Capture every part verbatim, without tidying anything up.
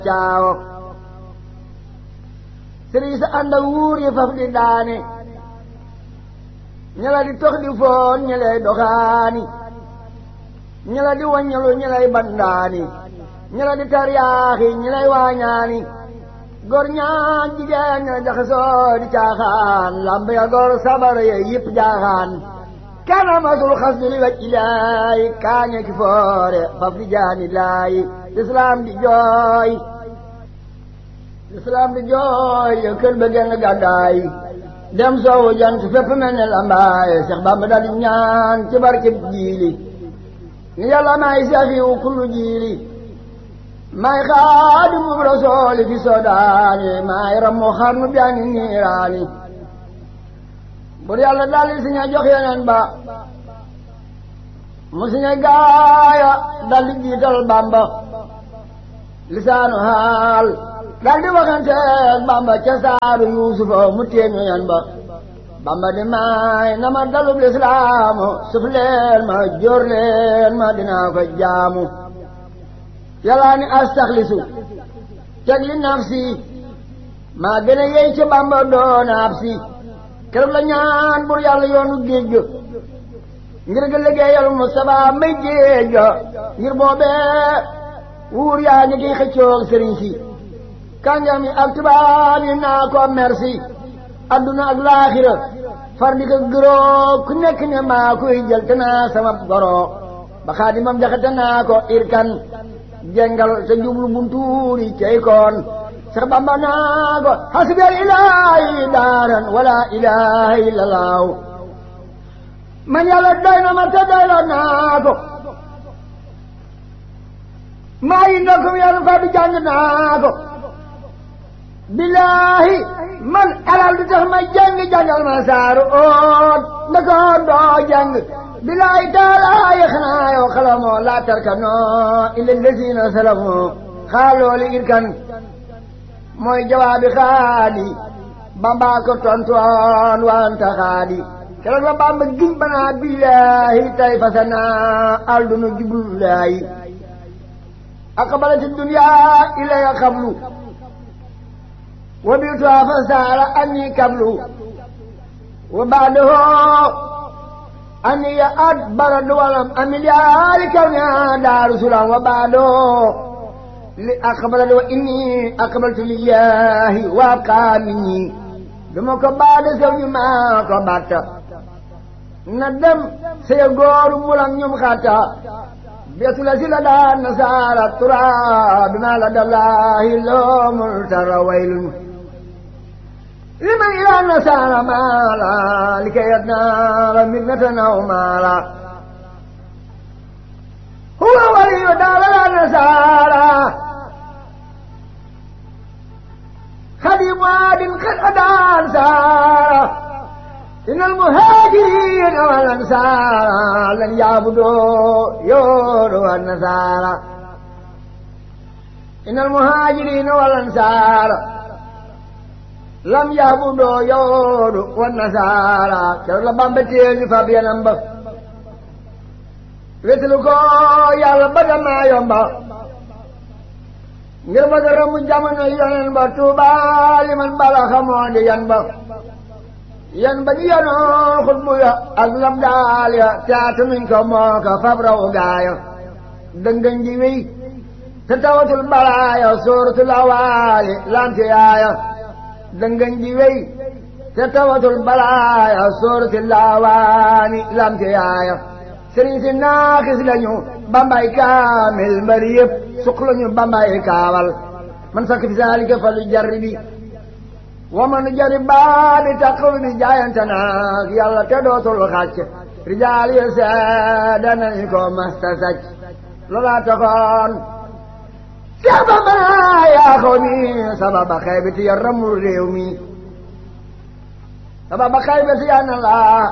caawo sëriñ sa ànd ak wuur yi faf di daane ñala di tox di foon ñelay doxaani ñala di waññalu ñelay bandaani ñala di taryaaxi ñelay waañaani gor ñaan jigéen ña jaxasoo di caaxaan lamb ya gor sabar ya yëpp jaaxaan kanamasul xas du li waj ilaayi kaañe ki foore faf di jaani laayi lislaam di jooy lislaam di jooy ya kër ba genn gàddaay dem soowu jant fépp mel ne lambaay Seex Bamba dal di ñaan ci barkeb jiili ni yàlla may safiwu kullu jiili may xaadimu rasuuli fi sodaani may rammu xarnu biani niiraani bur yàlla daldi si ña jox yeneen ba mu si ña gaaya daldi jiital Bamba lisaanu haal daldi waxanteeg Bamba ca saaru Yuusufa mu téeñu yan ba Bamba di may na ma dalub lislaamu suf leen ma jóor leen ma dinaa ko jaamu yàllaa ni astaxlisu teg li nafsi maa gën a yey ci Bamba doona ab si keroog la ñaan bur yàlla yoonu géej ga ngir ga liggéeyal Mustafa may géej ga ngir boobee wuur yaa ngi kiy xëccoog sëriñ si kàngam yi ak tubaab yi naa ko merci adduna ak laaxira far di ko gëroo ku nekk ne maa koy jël te naa sama goro ba xaadimam jaxate naa ko irkan jengal te jublu buntuuri cey koon Seex Bamba naa ko hasbiyal ilaahi daaran wala ilaaha illallah man yàlla doy na ma te doyloo naa ko maa yi ndokum yàlla fa bi jàng naa ko billaahi man alal du tax ma jàng jàngal ma saaru oot ndako doo jàng billaahi taala yi xanaa yow xalamoo laa tarkanoo illa lazina salamoo xaalooli irkan mooy jawaabi xaadi Bamba ko tontoon wanta xaadi keroog la Bamba giñ banaa billaahi tay fasana aldunu jublulaayi aqbalati dunya ilaya qablu wa bi'tuha fasara anni qablu wa ba'dahu anni ya adbara walam amil ya likawna darusulan wa ba'dahu li aqbalatu wa inni aqbaltu lillahi wa abqa minni dama ko baade sew ñu maa ko batta na dem sey góoru mulam ñum xatta beesu la si la daan nasaara tura bima la dallahi loomul tara waylun liman ila nasaara maala li kay yadnaara minnatan aw maala huwa waliyu daala nasaara خديم واد قد أدان سارة إن المهاجرين والأنصار لن يعبدوا يورو النصارى إن المهاجرين والأنصار لم يعبدوا يورو والنصارى كرل بامبتين فابيا نمبر ويتلقوا يا لبدا ما يومبا ngir ma dara mu jamono yonen ba Tuuba li man bala xamoo di yan ba yan ba ñu yanoon xutbu ya ak lam daal ya taatu nuñ ko moo ko fab raw gaaya dëngañ ji wéy te tawatul balaaya sóoratul awaali lamte yaaya dëngañ ji wéy te tawatul balaaya sóoratul awaali lamte yaaya sëriñ si naaxis lañu Bambay kaamil mbari yëpp suq lañu Bambay kaawal man sakk fi saalika falu jarribi wa man jarib baabi taqaw bi jaayante naag yàlla te dootul xàcc rijaal yi seede nañu ko masta sàcc loolaa taxoon Seex Bamba yaa xaw mi sababa xaybati ya ramul réew mi sababa xaybati ya na laa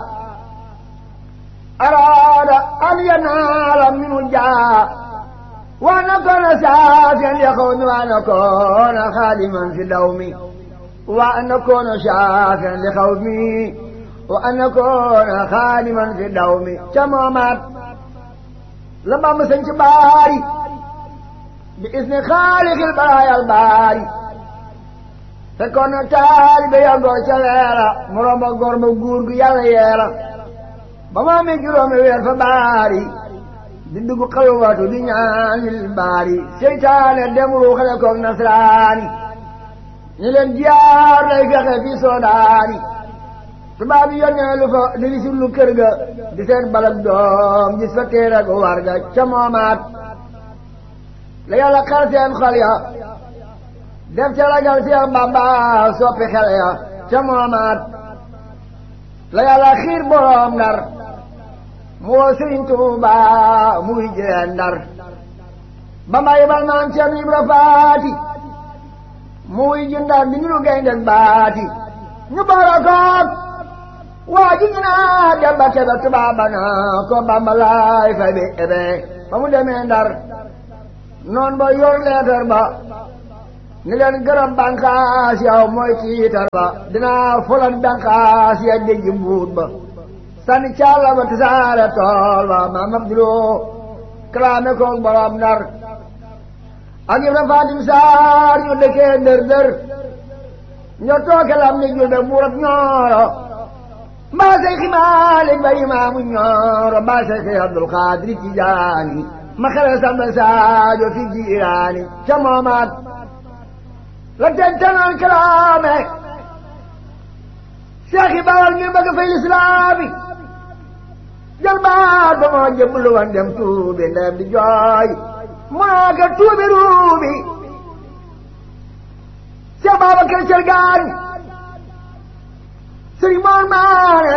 أراد أن ينال منه جاه وأن أكون سافيا لقومي وأن أكون خادما في دومي وأن أكون شافيا لقومي وأن أكون خادما في دومي تمامات لما مسنج باري bi isni xaalixil baraayal baari fekkoon na taalibe ya góor ca weera mu romb ak góor ma guur gu yàlla yeera ba mu amee juróomi weer fa baari di dugg xalwatu di ñaanil baari seytaane dem ruuxale koog nasraani ñi leen jiyaar lay fexe fi soodaani tubaab yi yónnee lu fa di wisul lu kër ga di seen balak doom gis fa téere gu war ga ca moomaat la yàlla xar seen xol ya def ca ragal Seex Bamba soppi xel ya ca moomaat la yàlla xiir boroom Ndar mu woo Sëriñ Tuuba mu wuy jëleen Ndar Bamba yebal maam Cerno Ibra Faati mu wuy ji Ndar di ñu gaynde baati ñu boole koog waa ji ñu naa dem ba tebe tubaab ba naa ko Bamba laay fay bi ebe ba mu demee Ndar noon ba yor leetar ba ni leen gërëm banqaas yow mooy tiitar ba dinaa fulan banqaas ya dégg mbuut ba sànni càlla ba tasaare tool ba maam Abduloo kalaame koog borom Ndar ak Ibra Fatim Saar ñu dëkkee dër dër ñoo tooke lam ni jul be buurab ñooro mbaa say ximaalik ba imaamu ñooro mbaa say xi Abdul Xaadir Tijaani ma xele samba saajo fi jiiraani ca moomaat la tentanoon kalaame Seex yi Bawal ngir bëgg fay lislaami jël baat ba moo jëblu wan dem tuubi ndem di jooy moo ka tuubi ruubi Seex Babakar Cergaan Sëriñ Moor Maane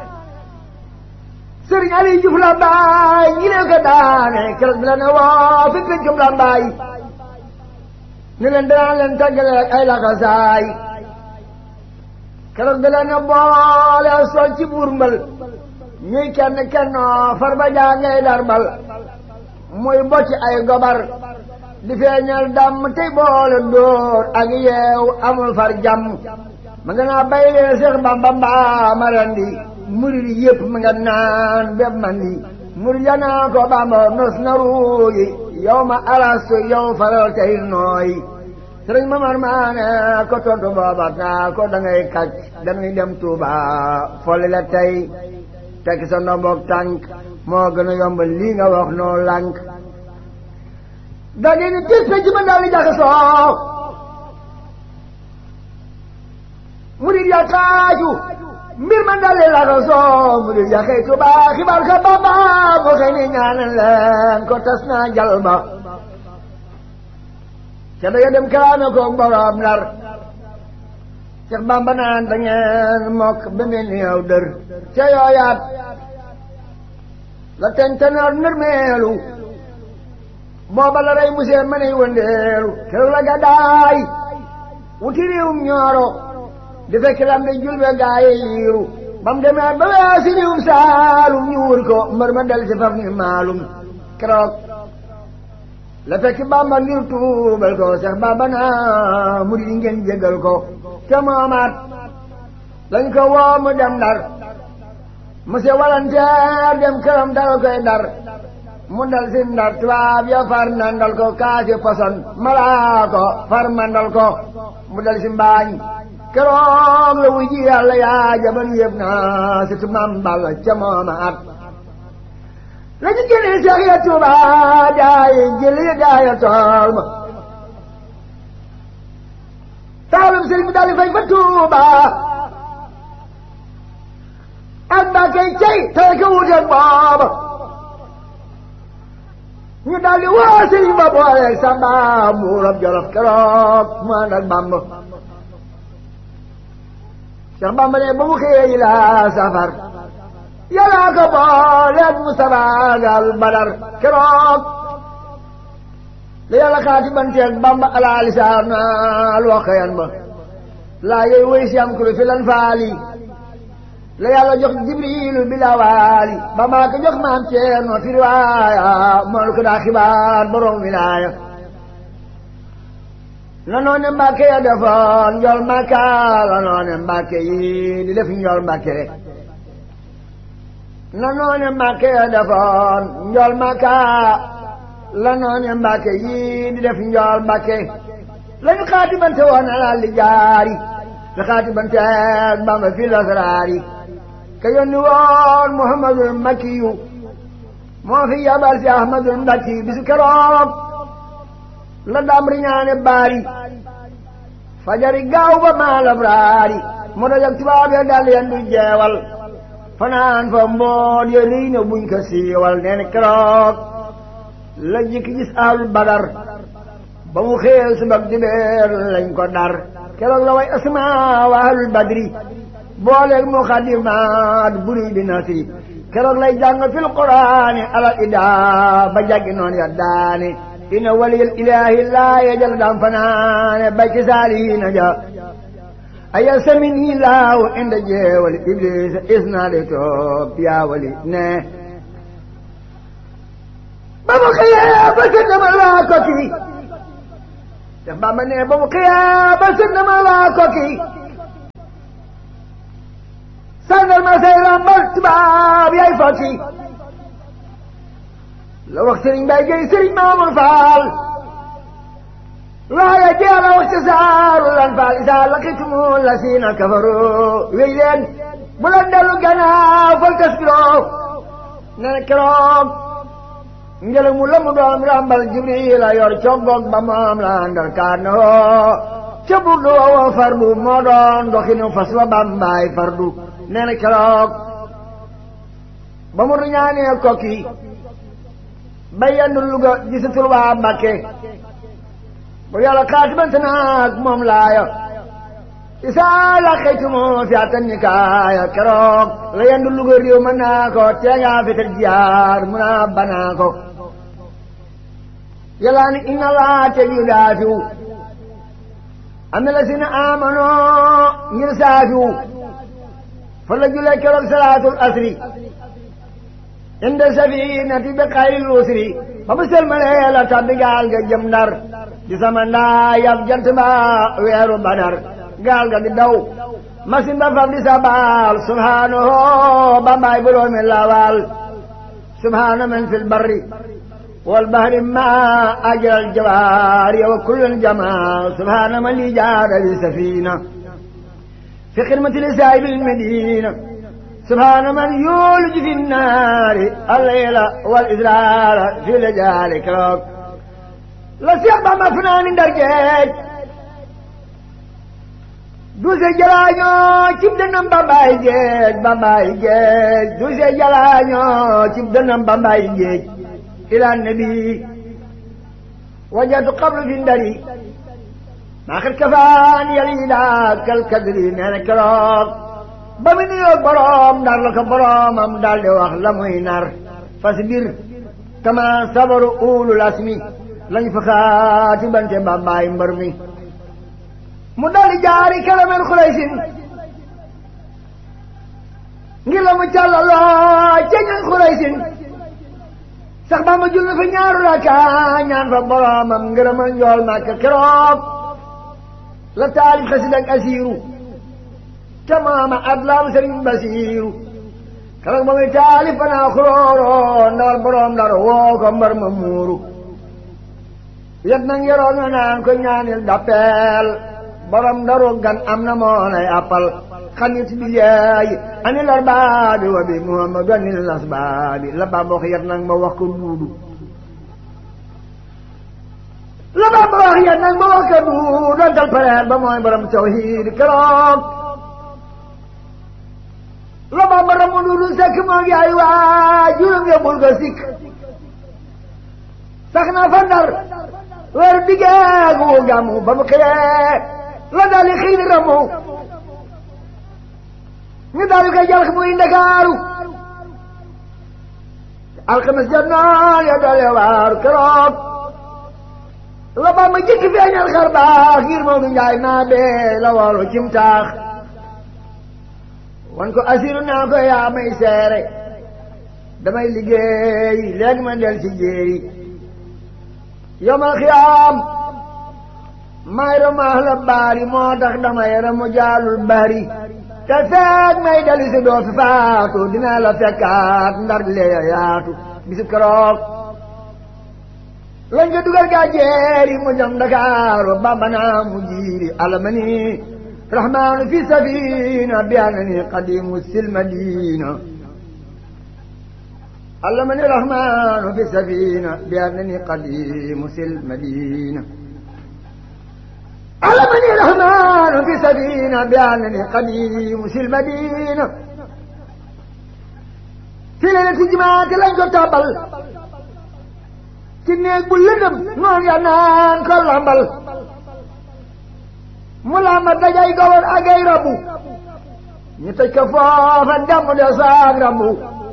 Sëriñ Ali Juuf Lambaay ñi leen ko daane keroog bi la ne woo fi pencum Lambaay ni leen danaa leen tàggale ak ay laxasaay keroog bi la ne boole sol ci buur mbal ñuy kenn kennoo far ba jàngay darbal muy bocci ay gobar di feeñal dàmm tey boole dóor ak yeew amul far jàmm ma nga naa bay lee Seex Bamba mbaa ma rendi murid yëpp ma nga naan bépp man di murid ya naa ko Bamba nos na ruuyi yow ma alastu yow faral tey nooyi Sëriñ Mamar Maane ko tontu booba naa ko da ngay kàcc dangay dem Tuuba folli la tey tekki sa ndomboog tànk moo gën a yomb lii nga wax noo lànk da di ni tis pe ci ma daal di jaxasoo murid ya kaaju mbir ma daal di laxasoo murid ya xëy Tuuba xibaar ka Bamba mu xëy ni ñaanal leen ko tas naa jal ba ca da dem kalaame koog borom Ndar Seex Bamba naan da ngeen mokk ba mel ni yow dër ca yooyaat la tentanoor nërmeelu booba la rey musee ma ney wëndeelu keroog la gàddaay wuti réewum ñooro di fekk lam de julbe gaaye yiiru bam demee ba weesi réewum saalum ñu wër ko mbër ma del si faf ni maalum keroog la fekk Bamba ngir tuubal ko Seex Bamba naa murid yi ngeen jégal ko ca moomaat lañ ko woo mu dem Ndar monsieur walanteer dem këram dal koy Ndar mu dal si Ndar tubaab ya far nandal ko kaasi poson malaa ko far mandal ko mu dal si mbaañ keroog la wuy ji yàlla yaa jaban yëpp naa si tu Maam Balla ca moomaat la ñu génnee Seex ya Tuuba daaye jëli daaya tool ma taalum sëriñ bi daal di fay fa Tuuba ak Mbàkke cey tey ka wuteeg booba ñu daal di woo sëriñ ba booleeg Samba buurab Jolof keroog mu ànd ak Bamba Seex Bamba ne ba mu xëyee yi la safar yàlla ko booleeg Mustafa gal Badar keroog la yàlla xaati banteeg Bamba ala lisaan al waqayan ba laa yooyu woy si am kulu fi lan faali la yàlla jox Jibriilu bila waali ba maa ko jox maam Ceerno fi riwaaya mool ko daa xibaar borom wilaaya la noone Mbàkke ya defoon njol Makka la noone Mbàkke yi di def njol Mbàkke na noone Mbàkke ya defoon njol Makka la noone Mbàkke yii di def njool Mbàkke lañu xaatibante woon alal li jaari la xaatibante ak Bamba fi lasraari ka yónni woon Muhammadul Makkiyu moo fi yabal si Ahmadul Mbakki bisu keroog la dam riñaane baari fajari gaaw ba maa labraari mu dajak tubaab ya dal yendu jeewal fanaan fa mboot ya liy na buñ ko siiwal nee na keroog la jikki gis ahlul badar ba mu xeel subak dibeer lañ ko dar keroog la way asma wa ahlul badri booleeg muqaddimaat buri bi nasri keroog lay jàng fil quraani alal idaa ba jàggi noon ya daane inna waliyal ilaahi laa yajal dam fanaane bay ci saalihiina ja aya samini laaw inda jeewali iblis isnaade toop yaa wali ne ba mu xëyee ba sëndama laa koki te Bamba ne ba mu xëyee ba sëndama laa koki sàngal ma say rambal tubaab yaay fokki la wax sëriñ Mbay Géy sëriñ Maamul Faal waaye jeex a wax ci saaru lan faal isaa laqitumu la siina kafaru wéy leen bu leen dellu gannaaw fal taskiroo ne na keroog ngelaw mu la mu doon rambal Jibril a yor coggoog ba moom la andal kaan na hoo ca burdu woo fardu moo doon doxinu fas wa Bambaay fardu nee na keroog ba mu ruñaanee kokki ba yendu Luga gisatul waa Mbàkke bu yàlla xaatibante naag moom laaya isaa la xëytumo fi atan ni kaaya keroog la yendu Luga réew mën naa ko teegaa fetal jiyaar mun a banaa ko yàlla ni inna laa te yu daafiwu am na la si na amanoo ngir saafiwu fa la julee keroog salaatul asri inda safinati bi xayril usri ba mu selmalee la tabbi gaal ga jëm Ndar di sama ndaa yab jant ba weeru Badar gaal ga di daw masin ba faf di sabaal subhaanahu Bambaay boroomi lawal subhaana man fil barri wal bahri ma ajral jawaari wa kullun jamaa subhaana man li jaada bi safina fi xidmati li saahibil medina subhaana man yuuliju fi naari allayla wal israara fi lajaali keroog la Seex Bamba fanaani Ndar géej duse jalaañoo cib dënnam Bambaay géej Bambaay géej duse jalaañoo cib dënnam Bambaay géej ila nabi wajatu qablu fi ndari maa xat kafaan yalida kal kadri nee na keroog ba mu nuyoog boroom Ndar la ko boroomam daal di wax la muy nar fasbir kama sabaru ulul asmi lañ fa xaati bante Bambaay mbër mi mu daldi jaari kalamen Xuraysin ngir la mu càllaloo ca ñan Xuraysin sax Bamba jul na fa ñaaru raka ñaan fa boroomam ngërëmal njool Màkka keroog la taalif xasida ak asiiru ca maama adlaam Sëriñ Basiiru keroog ba muy taalif fanaa xuróoro ndawal boroom Ndar woo ko mbar ma muuru yet nang yoroon nga naan ko ñaanil dappeel borom Ndaru gan am na moo lay appal xanit bi yeey anil arbaabi wa bi Muhammadu anil asbaabi la Bamba wax yet nang ma wax ko duudu la Bamba wax yet nang ma wax ko duudu dontal pareer ba mooy borom tawhiid keroog la Bamba ramu duudu sekk moo ngi ay waa juróom ya bul ko sikk sax na fa Ndar weer diggeegu gàmmu ba mu xëyee la daali xiir ramu ñu daal di koy jàll muy Ndakaaru alxames jot naa ya doole waaru keroog la Bamba jëkk feeñal xar baax ngir Moodu Njaay naa bee la woolu cim taax wan ko asiru naa ko yaa may seere damay liggéey léegi ma del ci jéeri yomal xiyaam may ramaax la baari moo tax damay ramu jaalul bari te feeg may dali si doo fi faatu dinaa la fekkaat Ndar lee yaatu bisu keroog lañ ko dugal gaa jeeri mu jëm Dakaaru Bamba naa mu jiiri alamani rahmaanu fi safina bi annani qadimu sil madina alamani rahmaanu fi safina bi annani qadimu sil madina alamani rahmaanu fi safina bi annani qadimu sil madina ci leelati jimaate lañ ko tabal ci néeg bu lëndëm noon ya naan ko lambal mu lamba dajay gawar ak ay rabu ñu tëj ko foofa dem de saag rabu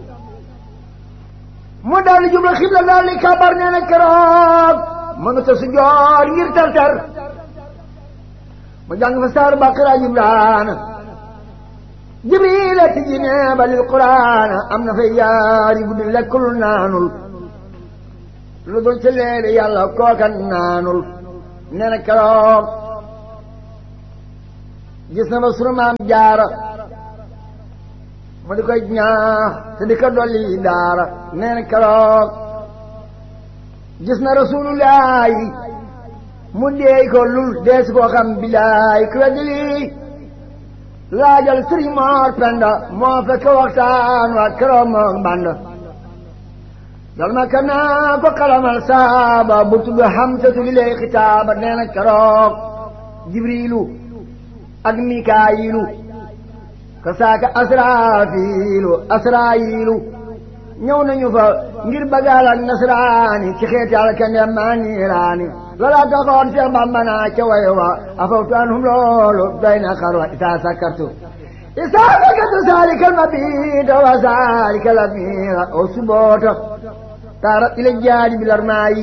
mu daal di jublu xibla daal di kabar nee na keroog mënu ta sujjoor ngir tartar mu jàng fa saar Baqara Jibraan Jibril tijji nee ba lil Quraan am na fay yaari guddi lekkul naanul lu dul ci leeri yàlla kookan naanul nee na keroog gis na ma sunu maam jaara mu di koy ñaax te di ko dolli daara nee na keroog gis na rasulullahi mu deey ko lul dees koo xam bilaay ku weddi lii laajal sëriñ Moor Penda moo fekk waxtaan waa keroog moom band dal ma ka naa ko xalamal saaba bu tudd Hamsatu li lay xitaaba nee na keroog Jibriilu ak Mikaayilu ka saaka Asraafiilu Asraayilu ñëw nañu fa ngir bagaal ak nasraani ci xeeti alkande maa niiraani loola taxoon Seex Bamba naa ca way wa afawtu anhum loolu doy na xarwa isaa sakkartu isaa sakkartu saalikal mabiita wa saalikal amiira o suboota taarab ila jaadi bilar maayi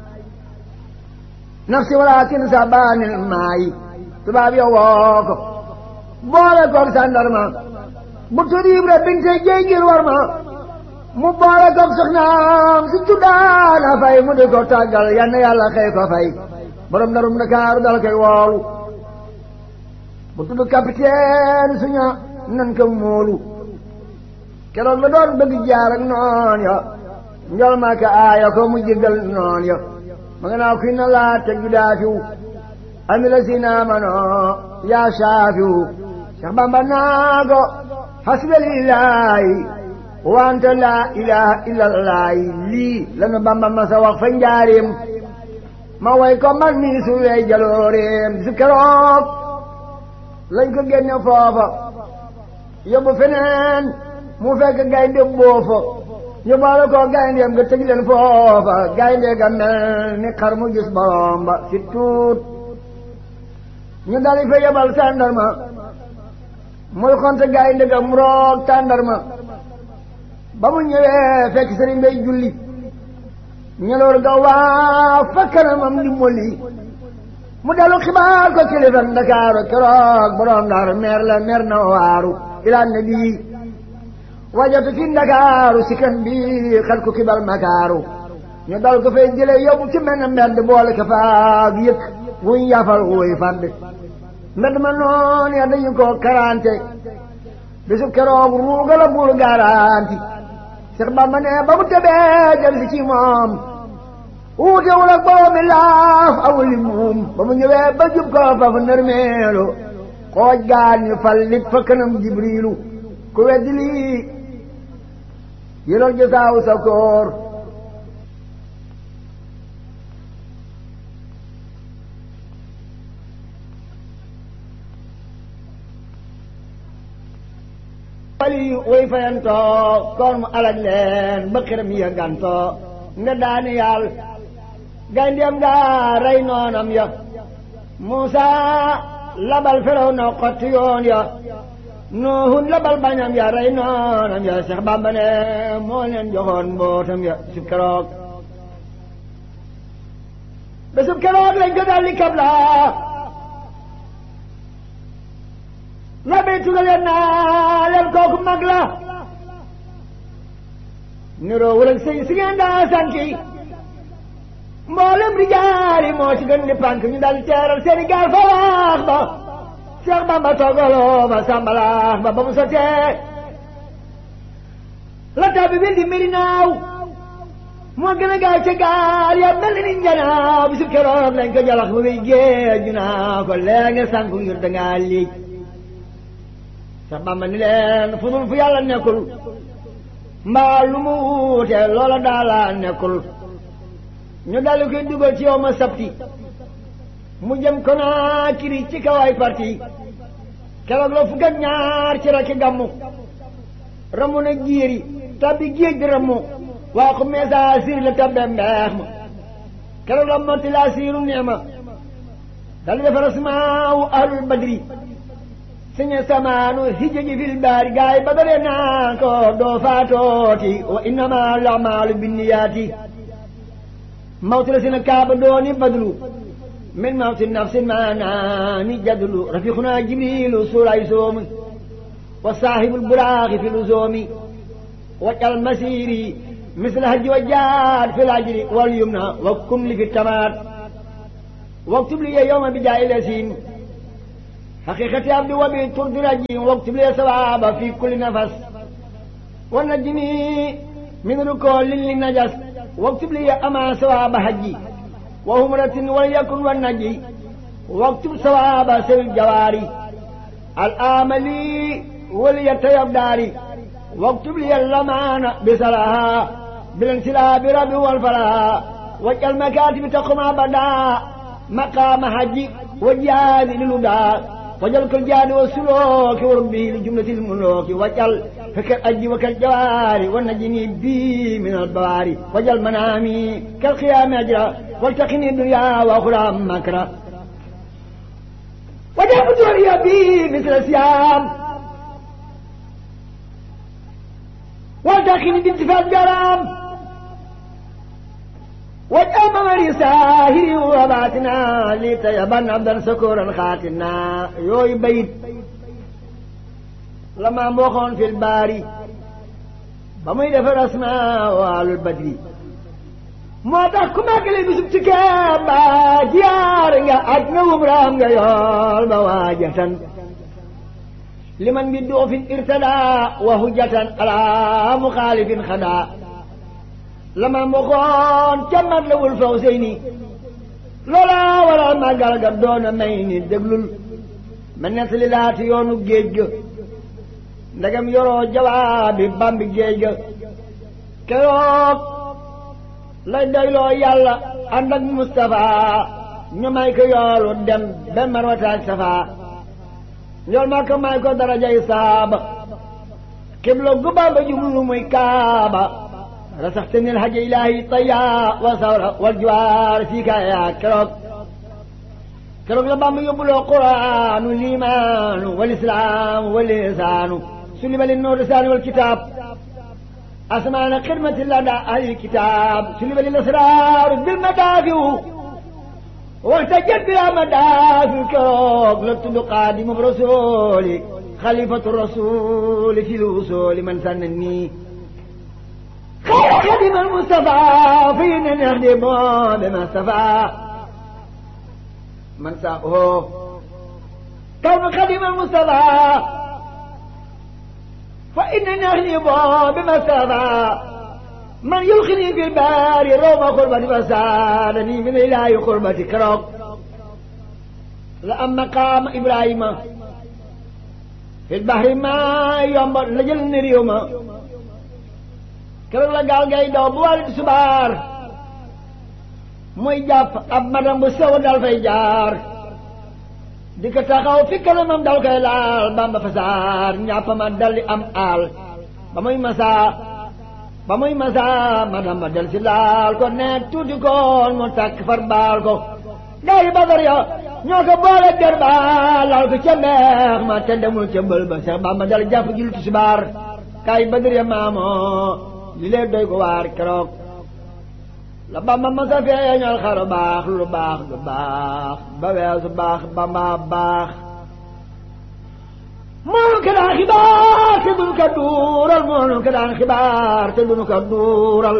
nafsi walaakin sabaanil maayi tubaab ya woo ko boole koog sandarma bu tuddi Ibra binte jeey ngir war ma mu boole koog soxnaam si tuddaana fay mu di ko tàggal yal na yàlla xëy ko fay borom darum Ndakaaru dal koy woolu bu tudd capitaine suña nan ko móolu keroog la doon bëgg jaar ak noon ya njol ma ka aaya ko mu jéggal noon ya ma nga naa kuy na laa teg ju daafiw ami la si naamano yaa saafiw Seex Bamba naa ko hasbiyallaahi wante laa ilaaha illallaahi lii lanu Bamba ma sa wax fa njaareem ma way ko man mii su wey jalooreem su keroog lañ ko génne foofa yóbbu feneen mu fekk gaynde boofa ñu boole ko gayndeem nga tëj leen foofa gaynde ga mel ni xar mu gis borom ba si tuut ñu dali fa yebal tàndarma muy xonte gaynde ga mu roog tàndarma ba mu ñëwee fekk sëriñ bay julli ñeloor ga waa fa kanamam di molli mu dellu xibaar ko kilifa Ndakaaru keroog borom Ndar meer la meer na waaru ila nabi wajatu fi Ndakaaru si kan bi xat ko kibal makaaru ñu dal ko fay jële yóbbu ci mel ne mbedd boole ko faag yëkk wuñ yafal wuy fand mbedd ma noon ya dañu ko karante bisu keroog ruuga la buur garanti Seex Bamba ne ba mu tebee jël si ci moom wuute wul ak boobu laaf awul li muum ba mu ñëwee ba jub ko fa fu nërmeelu xooj gaan ñu fal lit fa kanam Jibriilu ku weddi lii yëral jësaawu sa koor wali way fayantoo koor mu alaj leen ba xiram ya gantoo nga daani yàlla gayndeem nga rey noonam ya Muusa labal Firaw na xotti yoon ya Nuuhun labal bañam ya rey noonam ya Seex Bamba ne moo leen joxoon mbootam ya sub keroog ba sub keroog lañ ko daldi kabla la bay tugaleen naa leen kooku mag la niroo wala sëy si ngeen daa sanki mboolem rijaali moo ci gën di pànk ñu dal teeral seeni gaal fa waax ba Seex Bamba toogaloo ba sàmbalaax ba ba mu sotee la tabbi wil di mbiri naaw moo gën a gaaw ca gaal ya mel ni njanaaw bisu keroog lañ ko jalax ba muy géej ju naa ko lee nga sànku ngir dangaa liij sax Bamba ni leen fu dul fu yàlla nekkul mbaa lu mu wuute loola daala nekkul ñu daldi koy dugal ci yow ma sabti mu jëm Konaakiri ci kawaay parti keroog la fukk ak ñaar ci rakki gàmmu ramu na jiiri tabbi géej di ramu waa ko meesa siir la tabbe mbeex ma keroog la motti laa siiru neema daldi defar asmaawu ahlul badri siñe samaanu hijji fil baari gaay ba dale naa ko doo faatooti wa innama al-a'maalu binniyaati mawti la sina kaaba dooni badlu min mawti nafsin maanaani jadlu rafiquna jibrilu suuray soomi wa saahibul buraaxi fi luzoomi wajal masiri misla hajji wa jaad fil ajri wal yumna wa kun li fi tamaat waktub li yawma bi jaa'i lasiin haqiqati abdi wa bi turdi rajim waktub li sawaaba fi kulli nafas wa najjini min rukoolin li najas waktub li ama sawaaba hajji wa humratin wa yakun wa najji waktub sawaaba sawil jawaari al amali wal yatayab daari waktub li lamaana bisalaha bilansilaa bi rabbi wal falaha wajal makaatibi taquma bada maqaama hajji wa jaadi lilu daa wajal kal jaadi wa sulooki wa rabbi li jumlatil mulooki wajal fakal ajji wa kal jawaari wa najini bi min al bawaari wajal manaami kal qiyaami ajra waltaqini dunya wa ukhra makra wajal buduriya bi misla siyaam waltaqini bi intifaat jaraam wajal mamari saahiri wa baatina li tayaban abdan sakuran xaatina yooyu bayit la maam waxoon fil baari ba muy defar asmaa waalul badri moo tax ku màggale bisub ci Keeba jiyaar nga aj nga umraam nga yool ba waajatan liman bi doofin irtadaa wa hujjatan alaa muxaalifin xadaa la ma waxoon ca Matlabul Fawzayni loola waral màggal ga doona may ni déglul ma nettali laati yoonu géej ga ndegam yoroo jawaabi bambi géej ga keroog lay doyloo yàlla ànd ak Mustafa ñu may ko yoolu dem ba Marwata ak Safa ñool ma ko may ko darajay saaba xibla gu Bamba jublu muy Kaaba rasaxtani alhaja ilaahi taya wa sawra wal jiwaar fii kaa keroog keroog la Bamba yóbbuloo quraanu liimaanu wal islaamu wal lisaanu sulima lin nuur lisaani wal kitaab asmaana xidmati lada ahli kitaab sulima lil asraar bil madaafiu waxtajat bila madaafiu keroog la tudd qaadimu rasuuli xalifatu rasuuli fil usuuli man sanna nii خادم المصطفى فينا نخدم بما استفى من ساءه كون خادم المصطفى فإنا نخدم بما استفى من يلقني في البار روم قربتي فسادني من إله قربتي كرب لأما قام إبراهيم في البحر ما يوم لجل نريوما keroog la gaal ngay daw bu wàllu subaar muy jàpp ab madam bu sew dal fay jaar di ko taxaw fi kanamam dal koy laal Bamba fasaar ñàpp ma dal di am aal ba muy masaa ba muy masaa madam ba del si laal ko ne tuuti koon mu takk far baal ko gaa yi Badar ya ñoo ko boole der ba laal ko ca mbeex ma te demul ca bël ba Seex Bamba dal jàpp julli subaar gaa yi Badar ya maamoo li leen doy ko waar keroog la Bamba ma sa feeñal xaru baax lu baax lu baax ba weesu baax Bamba baax moonu ko daan xibaar te duñu ko duural moonu ko daan xibaar te duñu ko duural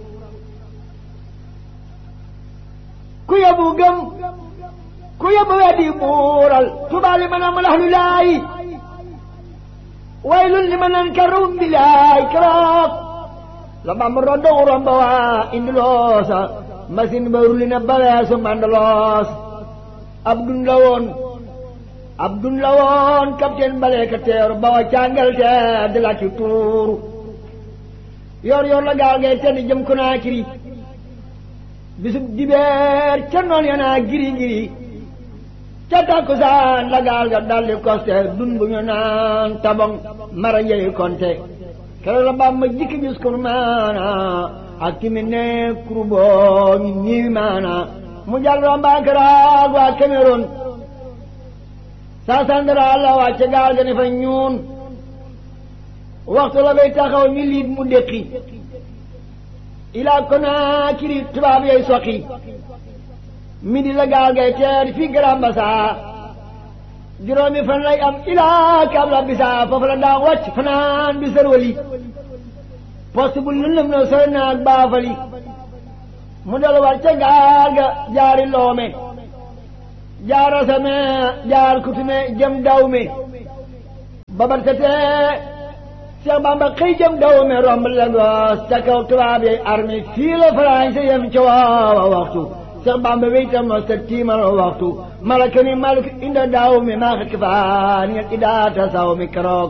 ku yóbbu gëm ku yóbbu weddi buural Tuubaa li ma na malax lu laay waylun li ma nan ka rum bi laay keroog la Bamba roddo romba waa indi loosa machine ba rulli na ba weesu mandaloos Abdun la woon Abdun la woon capitaine bale ka teeru ba wa càngal te di la ci tuuru yor yor la gaal ngay tedd jëm Konaakiri bisub dibeer ca noon ya naa giri giri ca takkusaan la gaal ga daldi koste dun bu ñu naan tabong mara njëy konte keroog la Bamba jikki gis kur maana ak kimi ne kuruboo ñu niiwi maana mu jàll rombaakaraag waa Cameroun saa sandara la wàcce gaal ga ne fa ñuun waxtu la bay taxaw ñu liit mu déqi ilaa Konaakiri tubaab yay soqi midi la gaal gay teer fii Grand Bassam juróomi fan lay am ilaa Kabla Bisa foofu la daa wàcc fanaan bi sërwali poste bu lëndëm na sori naag baafali mu dal war ca gaal ga jaari Loome jaar Asame jaar Kutume jëm Dawme babar setee Cheikh Bamba xëy jëm Dawme romb Lagos ca kaw tubaab yay armée fii la Français yem ca waawa waxtu Cheikh Bamba weytam no sa tiimal waxtu malaka ni maluk inda Dawme maa xëkk faa ni idaata saw mi keroog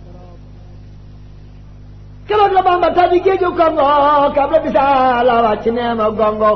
keroog la Bamba tabi géeju Kongo Kabla Bisa la wàcc neema gongo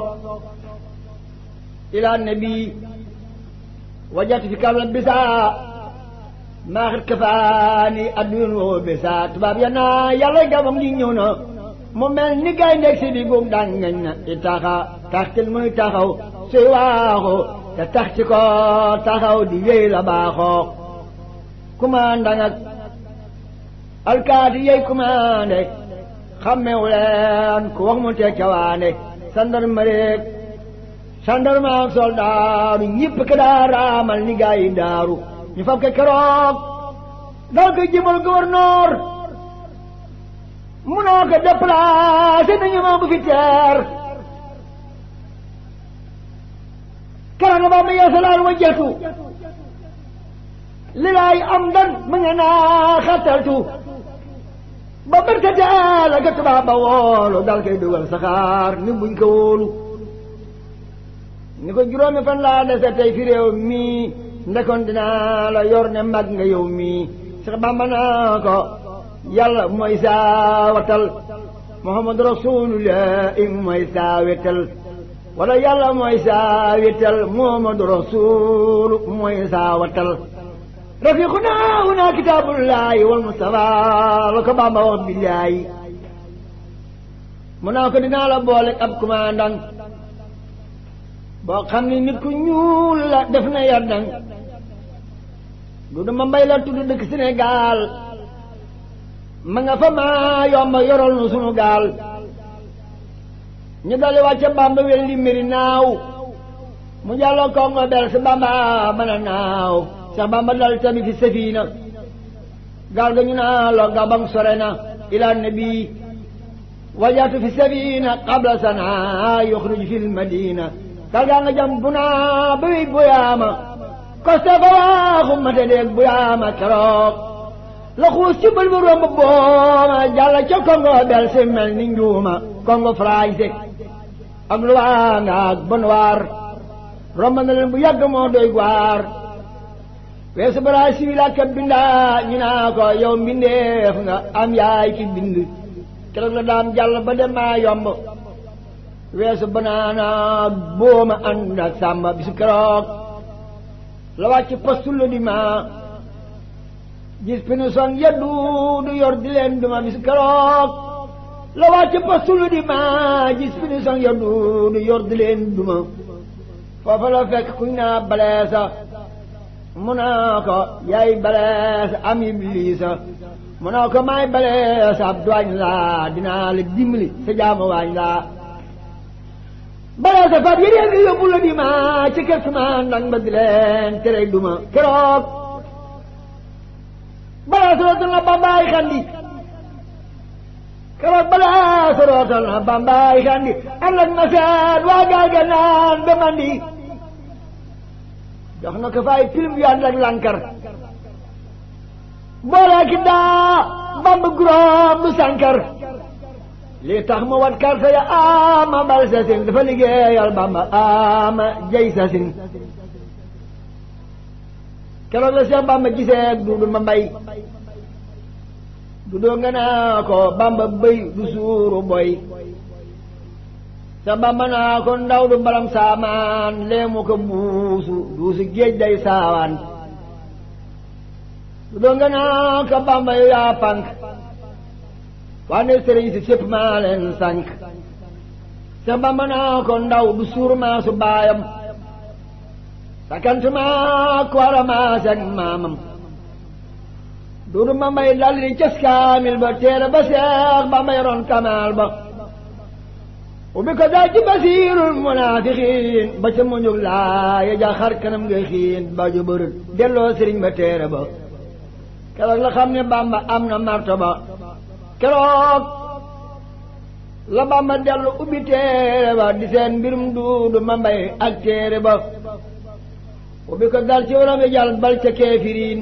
ila nabi wajat fi Kabla Bisa maa xit kafaani addun woo Bisa tubaab ya naa yàlla gamam gi ñëw na mu mel ni gay ndeg si di buum daan ngañ na i taxa taxtil muy taxaw suy waaxu te tax ci ko taxaw di yéy la baaxoo commandant ak alkaati yey commandé xammewu leen ku wax mu teg cawaane gendarmerie gendarme ak soldaaru ñëpp ka daa raamal ni gaa yi daaru ñu fab ko keroog dal ko jëmal gouverneur munoo ko déplacé nañu ma bu fi teer keroog nga ba ma yeesalaal wajjatu li laay am dan mu nga naa xattaltu ba bërtatee la ga tubaab ba woolu dal koy dugal saxaar ni buñ ko wóolu ni ko juróomi fan laa dese tey fi réew mii ndekoon dinaa la yor ne mag nga yow mii Seex Bamba naa ko yàlla mooy saa watal Muhammadu Rasulullah mooy saa wetal wala yàlla mooy saa wetal Muhammadu Rasul mooy saa watal rafiquna huna kitaabullahi wal Mustafa la ko Bamba wax billaahi mu naa ko dinaa la boole ab commandant boo xam ni nit ku ñuul la def na yardang du dama mbay la tudd dëkk Sénégal ma nga fa maa yomba yoral nu sunu gaal ñu dali wàcce Bamba wel li mbiri naaw mu jàlloo Kongo bel si Bamba mën a naaw Seex Bamba dal tamit fi safina gaal ga ñu naa lo Gabang sore na ila nabi wajatu fi safina qabla sana yuxruj fi lmadina gaal gaa nga jam bu naa ba wey buyaama koste fa waaxu mate deeg buyaama keroog la xuus ci bël bu romb booma jàlla ca Kongo bel si mel ni njuuma Kongo français ak Luanda ak Bonnoir romb na leen bu yàgg moo doy gwaar weesu Brazil ak bindaa ñu naa ko yow mbindeef nga am yaay ki bind keroog la daam jàll ba dem maa yomb weesu banaana booma ànd ak sàmba bisu keroog la wàcc postu lu di ma gis pinu son yeddu du yor di leen duma bisu keroog la wàcc postu lu di ma gis pinu son yeddu du yor di leen duma foofa la fekk kuñ naa baleesa mu naa ko yaay baleesa am ibliisa mu naa ko maay baleesa ab duwaañ laa dinaa la dimbali sa jaama waañ laa baleesa fab yéen ngi yóbbu la di ma ci kër suma nag ba di leen tere duma keroog baleesa rootal na Bambaay xandi keroog baleesa rootal na Bambaay xandi am nag ma seet waa gaal ga naan ba mandi jox na ko fay film yu ànd ak lankar boole ki daa Bamba guróom du sankar lii tax mu wat karta ya ama bal sasin dafa liggéeyal Bamba ama jay sasin keroog la Seex Bamba gisee Duudu ma mbay du doo nga naa ko Bamba bëy du suuru boy Seex Bamba naa ko ndaw du balam saamaan leemu ko buusu duusu géej day saawaan du doo nga naa ko Bamba yu yaa pànk waane sëriñ si sépp maa leen sànk Seex Bamba naa ko ndaw du suur maasu baayam sakantumaa ko wara maas ak maamam Duudu ma mbay dal di cas kaamil ba téere ba Seex Bamba yoroon kamaal ba ubbi ko daal ci basiirul munaafiqiin ba ca muñug laa ya ja xar kanam nga xiin ba ju bërët delloo sëriñ ba téere ba keroog la xam ne Bamba am na martaba keroog la Bamba dellu ubbi téere ba di seen mbirum Duudu ma mbay ak téere ba ubbi ko dal ci waram ya jàll bal ca keefiriin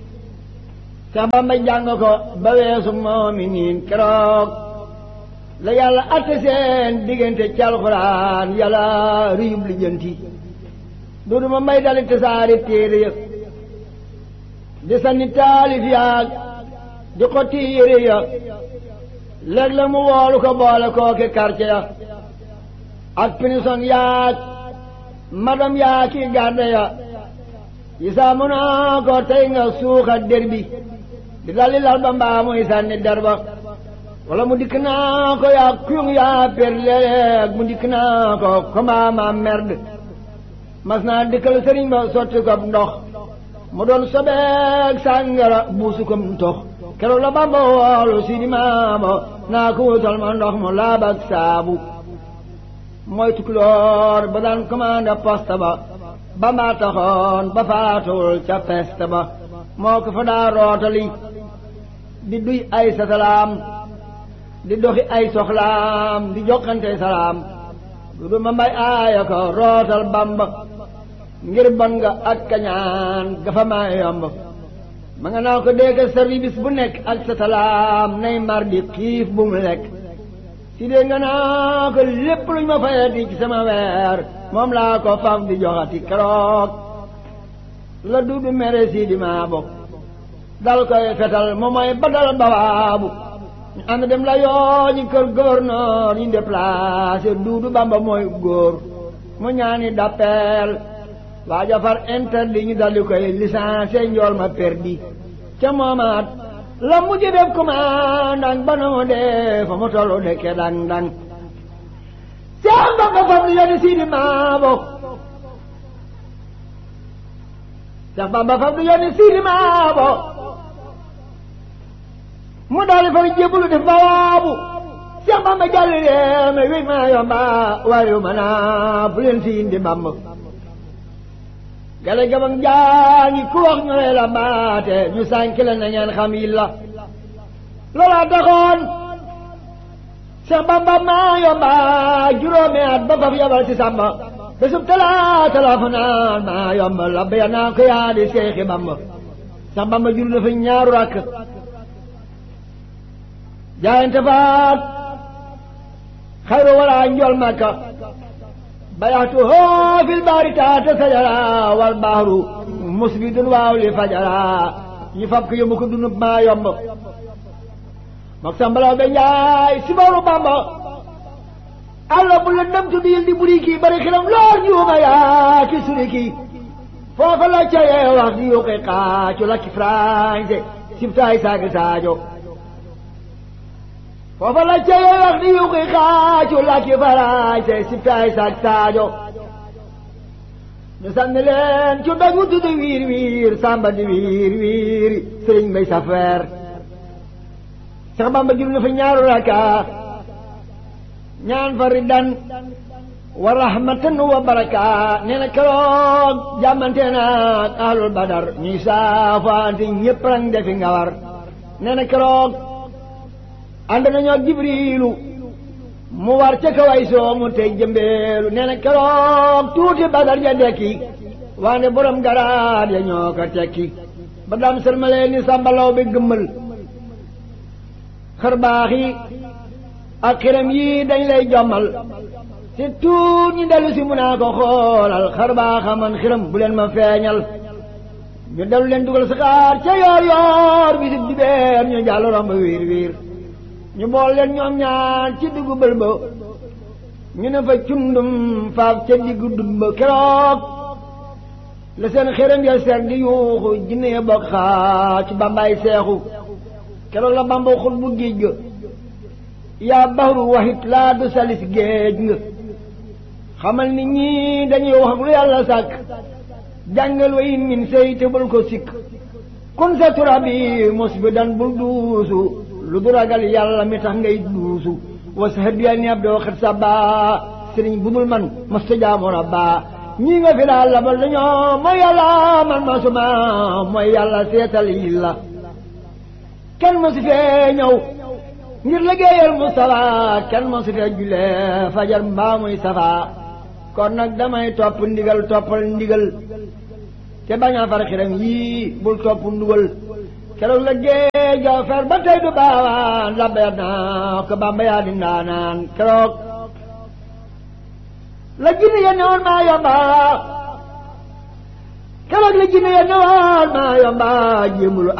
Seex Bamba jàng ko ba weesu moominiin keroog la yàlla atte seen diggante ci alxuraan yàlla riyub lijjanti Duudu ma mbay dali tasaari téere ya di sanni taalif yaag di xotti yére ya léeg la mu woolu ko boole kooke quartier ya ak pinison yaag madam yaa ki garde ya yisaa mu naa ko tey nga suuxa der bi di dalli lal ba mbaa muy sànni der ba wala mu dikk naa ko yaa kuyung yaa per léeg mu dikk naa ko ko mbaa ma merde mas naa dikkal sëriñ ba sotti ko ndox mu doon sobeeg sàngara buusu ko ndox keroog la Bamba woolu si di maama naa ko wutal ma ndox mu laab ak saabu mooy tukulóor ba daan commandé poste ba Bamba taxoon ba faatuwul ca peste ba moo ko fa daa rootali di duy ay satalaam di doxi ay soxlaam di jokkante salaam Duudu ma mbay aaya ko rootal Bamba ngir bon nga ak kañaan gafa maa yomb ma nga naa ko dégg service bu nekk ak satalaam nay mar di xiif bu mu lekk si dee nga naa ko lépp luñ ma fayati ci sama weer moom laa ko faf di joxati keroog la Duudu mere si di maa bokk dal koy fetal moom mooy badal bawaabu ñu ànd dem la yoo ñi kër gouverneur ñu déplacé Duudu Bamba mooy góor mu ñaani d'appel waa jafar interdit ñu daldi koy licencié njool ma perdi ca moomaat la mujj def commandant ba na mu dee fa mu tollu dekke dang dang Seex Bamba fam lu yónni Sidi Maabo Seex Bamba fam lu yónni Sidi Maabo mu daal di fa jébbalu def bawaabu Seex Bamba jàlli réeme wi maa yomba wariw ma naa fu leen si indi Bamba gale gabang jaangi ku wax ñu lay la baate ñu sànk la na ngeen xam yi la loolaa taxoon Seex Bamba maa yomba juróomi at ba faf yabal ci Samba bésub talaata la fa naan maa yomba la béya naa ko yaa di Seexi Bamba Seex Bamba jur dafa ñaaru rakk jaayante faat xayru wala njool Makka bayaatu hoo fil baari taata sajara wal baaru musbidun waaw li fajara ñu fab ko yóbbu ko dunub maa yomb mook sambalaw be njaay si bawru Bamba alla bu la ndam tuddiil di buri kii bari xiram lool juuma yaa ki suri kii foofa la cayee wax di yuqi xaacu la ki français sibtaay saagi saajo foofa la cayee wax di yuqi xaacu la ki français sibtaay saagi saajo ñu sànni leen ci doj wu tudd wiir wiir samba di wiir wiir sëriñ Mbay Safeer Seex Bamba jur na fa ñaaru raka ñaan fa riddan wa rahmatan wa baraka nee na keroog jàmmante naag ahlul badar ñuy saafaante ñépp rang defi nga war nee na keroog ànd nañoo Jibriilu mu war ca kaway soo mu tey jëmbeelu nee na keroog tuuti badar ja dekki waane borom garaat ya ñoo ko tekki ba daam sërmalee ni sàmbalaw bi gëmmal xar baax yi ak xiram yii dañ lay jommal si tuut ñu dellu si mun naa ko xoolal xar baa xaman xiram bu leen ma feeñal ñu dellu leen dugal saxaar ca yoor yoor bi sib dibeer ñu jàll romb wiir wiir ñu bool leen ñoom ñaar ci diggu bël ba ñu ne fa cundum faaf ca diggu dun ba keroog la seen xiram ya seeg di yuuxu jinne ya bokk xaa ci bambaay seexu keroog la bamba xul bu géej ga yaa bahru waxit laa du salis géej nga xamal ni ñii dañuy wax ak lu yàlla sàkk jàngal wa in min sey te bul ko sikk kun sa turabi mos bi dan bul duusu lu du ragal yàlla mi tax ngay duusu was hadiya ni ab doo xet sa baa sëriñ budul man mos ta jaamoon a baa ñii nga fi daal labal dañoo mooy yàlla man masuma mooy yàlla seetal yi la kenn mosu fee ñëw ngir liggéeyal Mustafa kenn mosu fee julee fajar mbaa muy safa kon nag damay topp ndigal toppal ndigal te bañ a far xiram yii bul topp ndugal keroog la géej a fer ba tey du baawaan labbeer naa ko Bamba yaa di ndaanaan keroog la jinne ya newoon maa yomba keroog la jinne ya newoon maa yomba jéemulu